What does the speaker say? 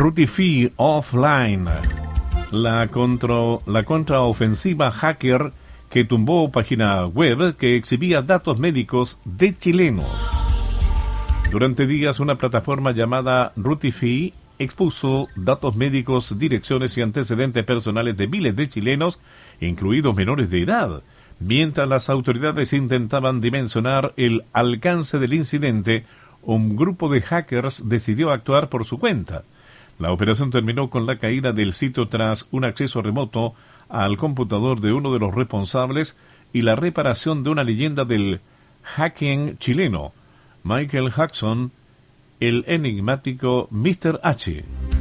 Rutify Offline, la contraofensiva hacker que tumbó página web que exhibía datos médicos de chilenos. Durante días, una plataforma llamada Rutify expuso datos médicos, direcciones y antecedentes personales de miles de chilenos, incluidos menores de edad. Mientras las autoridades intentaban dimensionar el alcance del incidente, un grupo de hackers decidió actuar por su cuenta. La operación terminó con la caída del sitio tras un acceso remoto al computador de uno de los responsables y la reparación de una leyenda del hacking chileno, Michael Jackson, el enigmático Mr. H.